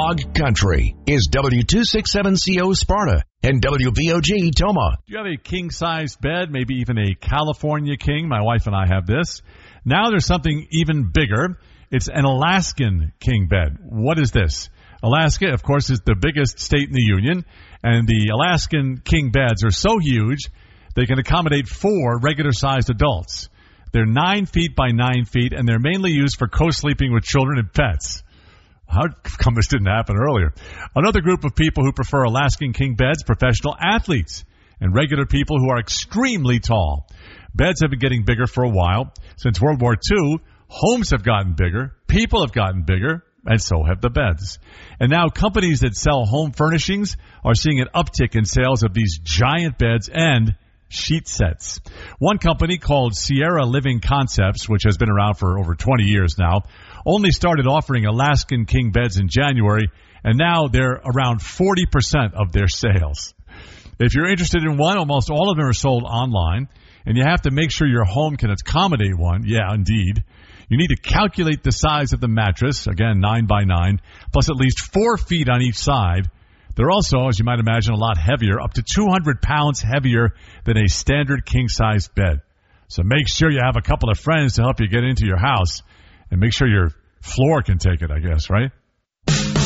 Dog Country is W267CO Sparta and WVOG Toma. Do you have a king-sized bed, maybe even a California king? My wife and I have this. Now there's something even bigger. It's an Alaskan king bed. What is this? Alaska, of course, is the biggest state in the union, and the Alaskan king beds are so huge they can accommodate 4 regular-sized adults. They're 9 feet by 9 feet, and they're mainly used for co-sleeping with children and pets. How come this didn't happen earlier? Another group of people who prefer Alaskan king beds, professional athletes and regular people who are extremely tall. Beds have been getting bigger for a while. Since World War II, homes have gotten bigger, people have gotten bigger, and so have the beds. And now companies that sell home furnishings are seeing an uptick in sales of these giant beds and sheet sets. One company called Sierra Living Concepts, which has been around for over 20 years now, only started offering Alaskan king beds in January, and now they're around 40% of their sales. If you're interested in one, almost all of them are sold online, and you have to make sure your home can accommodate one. Yeah, indeed. You need to calculate the size of the mattress, again, 9 by 9, plus at least 4 feet on each side. They're also, as you might imagine, a lot heavier, up to 200 pounds heavier than a standard king-sized bed. So make sure you have a couple of friends to help you get into your house, and make sure your floor can take it, I guess, right?